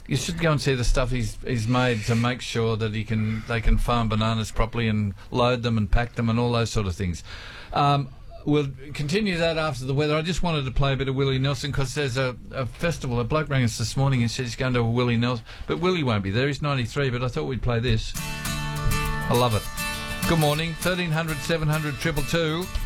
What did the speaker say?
You should go and see the stuff he's made to make sure that they can farm bananas properly and load them and pack them and all those sort of things. We'll continue that after the weather. I just wanted to play a bit of Willie Nelson because there's a festival. A bloke rang us this morning and said he's going to a Willie Nelson, but Willie won't be there. He's 93. But I thought we'd play this. I love it. Good morning. 1300 700 222.